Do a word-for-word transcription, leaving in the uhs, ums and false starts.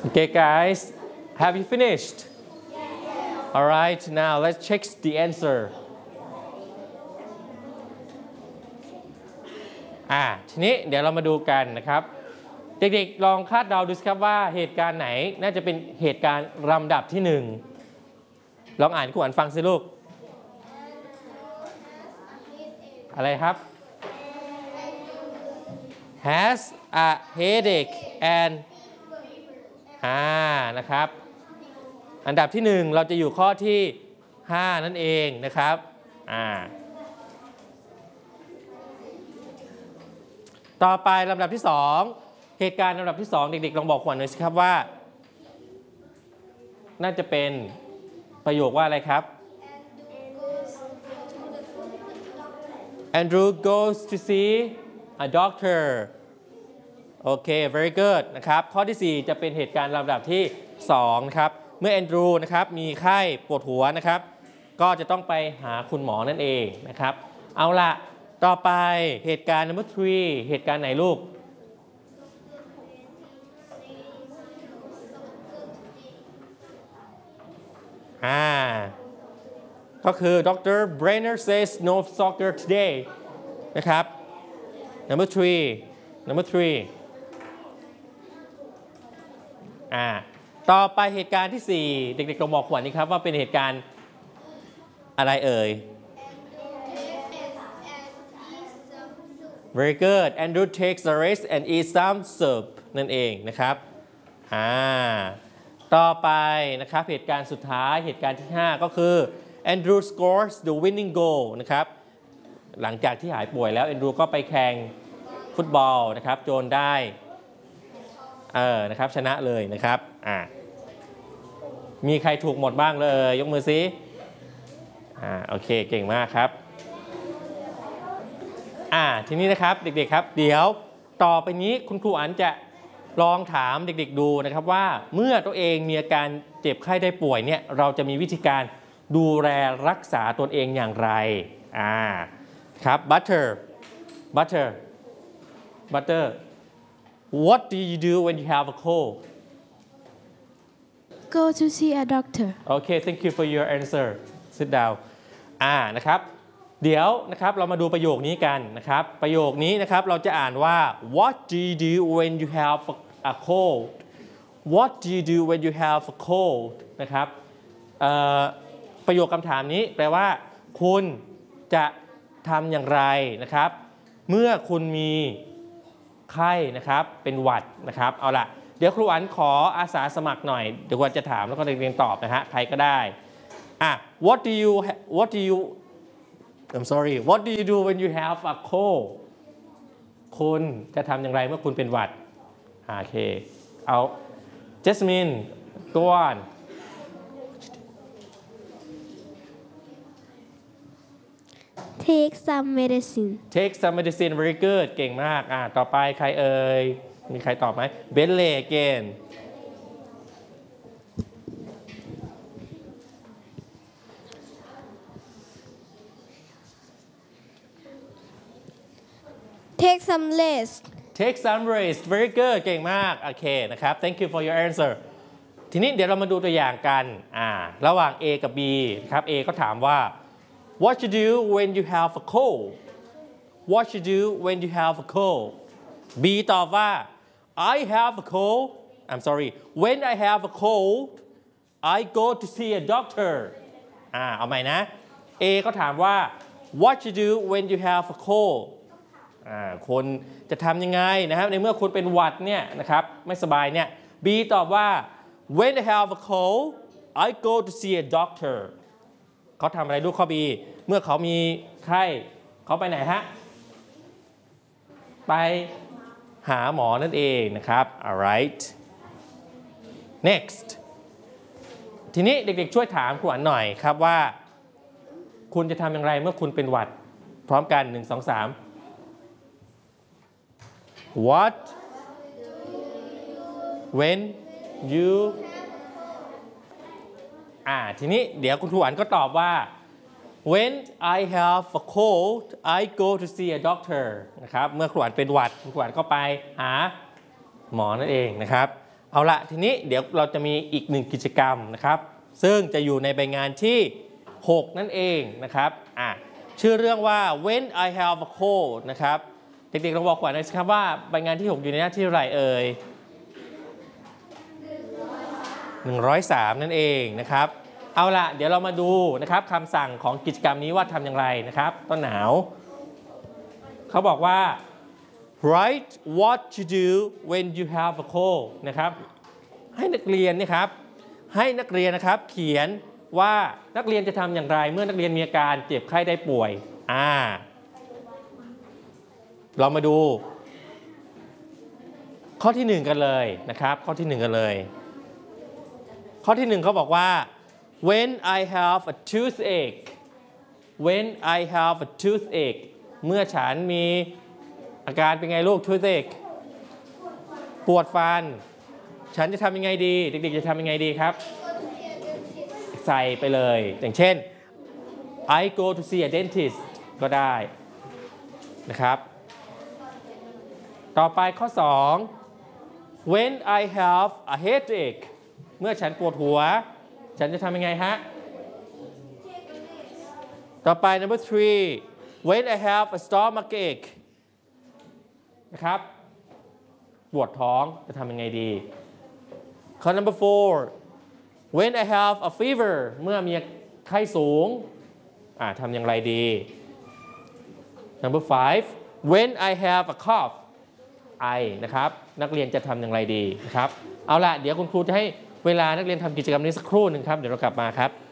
Okay, guys, have you finished? All right, now let's check the answer. อ่าทีนี้เดี๋ยวเรามาดูกันนะครับเด็กๆลองคาดเดาดูสิครับว่าเหตุการณ์ไหนน่าจะเป็นเหตุการณ์ลำดับที่หนึ่งลองอ่านคุณอ่านฟังสิลูกอะไรครับ has a headache and อ่านะครับอันดับที่หนึ่งเราจะอยู่ข้อที่ห้านั่นเองนะครับอ่าต่อไปลำดับที่สองเหตุการณ์ลำดับที่สองเด็กๆลองบอกขวัญหน่อยสิครับว่าน่าจะเป็นประโยคว่าอะไรครับ Andrew goes to see a doctor โอเค very good นะครับข้อที่สี่จะเป็นเหตุการณ์ลำดับที่สองนะครับเมื่อแอนดรูนะครับมีไข้ปวดหัวนะครับก็จะต้องไปหาคุณหมอนั่นเองนะครับเอาละต่อไปเหตุการณ์ number three เหตุการณ์ไหนลูกอ่าก็คือ Doctor Brenner says no soccer today นะครับ number three number three อ่าต่อไปเหตุการณ์ที่สี่เด็กๆลองบอกขวัญนี่ครับว่าเป็นเหตุการณ์อะไรเอ่ย very good Andrew takes a rest and eats some soup นั่นเองนะครับอ่าต่อไปนะครับเหตุการณ์สุดท้ายเหตุการณ์ที่ห้าก็คือ Andrew scores the winning goal นะครับหลังจากที่หายป่วยแล้ว Andrew ก็ไปแข่งฟุตบอลนะครับจนได้เออนะครับชนะเลยนะครับอ่ามีใครถูกหมดบ้างเลยยกมือซิอ่าโอเคเก่งมากครับอ่าทีนี้นะครับเด็กๆครับเดี๋ยวต่อไปนี้คุณครูอันจะลองถามเด็กๆดูนะครับว่าเมื่อตัวเองมีอาการเจ็บไข้ได้ป่วยเนี่ยเราจะมีวิธีการดูแลรักษาตนเองอย่างไรอ่าครับ butter butter butter what do you do when you have a cold Go to see a doctor. Okay thank you for your answer sit down อ่านะครับเดี๋ยวนะครับเรามาดูประโยคนี้กันนะครับประโยคนี้นะครับเราจะอ่านว่า What do you do when you have a cold What do you do when you have a cold นะครับประโยคคำถามนี้แปลว่าคุณจะทำอย่างไรนะครับเมื่อคุณมีไข้นะครับเป็นหวัดนะครับเอาล่ะเดี๋ยวครูอันขออาสาสมัครหน่อยเดี๋ยวครูจะถามแล้วก็เรียนตอบนะฮะใครก็ได้อ่ะ What do you What do you I'm sorry What do you do when you have a cold คุณจะทำอย่างไรเมื่อคุณเป็นหวัดโอเคเอา Jasmine go on Take some medicine. Take some medicine very good เก่งมากอ่ะต่อไปใครเอ่ยมีใครตอบไหม Bentley again Take some rest. Take some rest very good เก่งมากโอเคนะครับ Thank you for your answer ทีนี้เดี๋ยวเรามาดูตัวอย่างกันอ่าระหว่าง A กับ B ครับ A ก็ถามว่า What you do when you have a cold What you do when you have a cold B ตอบว่า I have a cold I'm sorry when I have a cold I go to see a doctor อ่าเอาใหม่นะ A ก็ถามว่า What you do when you have a cold อ่าคนจะทำยังไงนะครับในเมื่อคุณเป็นหวัดเนี่ยนะครับไม่สบายเนี่ย B ตอบว่า when I have a cold I go to see a doctor เขาทำอะไรดูข้อ B เมื่อเขามีไข้เขาไปไหนฮะไปหาหมอนั่นเองนะครับ alright next ทีนี้เด็กๆช่วยถามครูอันหน่อยครับว่าคุณจะทำอย่างไรเมื่อคุณเป็นหวัดพร้อมกันหนึ่ง สอง สาม What when you อ่าทีนี้เดี๋ยวคุณครูอันก็ตอบว่า when I have a cold I go to see a doctor นะครับเมื่อครูอันเป็นหวัดครูอันก็ไปหาหมอนั่นเองนะครับเอาละทีนี้เดี๋ยวเราจะมีอีกหนึ่งกิจกรรมนะครับซึ่งจะอยู่ในใบงานที่หกนั่นเองนะครับอ่ะชื่อเรื่องว่า when I have a cold นะครับเด็กๆลองบอกก่อนนะครับว่าใบงานที่หกอยู่ในหน้าที่อะไรเอ่ยหนึ่งร้อยสามนั่นเองนะครับเอาละเดี๋ยวเรามาดูนะครับคำสั่งของกิจกรรมนี้ว่าทำอย่างไรนะครับต้นหนาวเขาบอกว่า write what you do when you have a cold นะครับให้นักเรียนนะครับให้นักเรียนนะครับเขียนว่านักเรียนจะทำอย่างไรเมื่อนักเรียนมีอาการเจ็บไข้ได้ป่วยอ่าเรามาดูข้อที่หนึ่งกันเลยนะครับข้อที่หนึ่งกันเลยข้อที่หนึ่งเขาบอกว่า when I have a toothache when I have a toothache เมื่อฉันมีอาการเป็นไงลูก toothache ปวดฟันฉันจะทำยังไงดีเด็กๆจะทำยังไงดีครับใส่ไปเลยอย่างเช่น I go to see a dentist ก็ได้นะครับต่อไปข้อสอง when I have a headache เมื่อฉันปวดหัวฉันจะทำยังไงฮะต่อไป number three when I have a stomachache นะครับปวดท้องจะทำยังไงดีข้อ number four when I have a fever เมื่อมีไข้สูงอ่าทำอย่างไรดี number five when I have a cough ไอนะครับนักเรียนจะทำอย่างไรดีนะครับเอาล่ะเดี๋ยวคุณครูจะให้เวลานักเรียนทำกิจกรรมนี้สักครู่หนึ่งครับเดี๋ยวเรากลับมาครับ